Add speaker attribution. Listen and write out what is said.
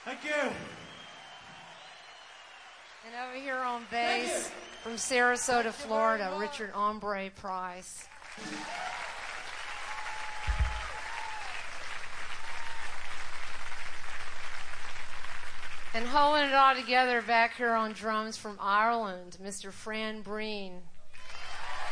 Speaker 1: Thank you.
Speaker 2: And over here on bass, from Sarasota, Florida, Richard Ombre Price. And holding it all together back here on drums from Ireland, Mr. Fran Breen.